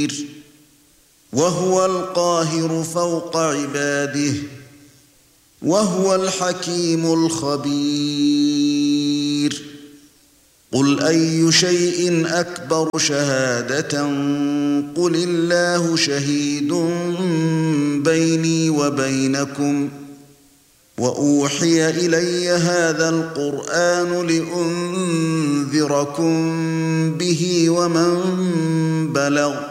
وهو القاهر فوق عباده وهو الحكيم الخبير قل أي شيء أكبر شهادة قل الله شهيد بيني وبينكم وأوحي إلي هذا القرآن لأنذركم به ومن بلغ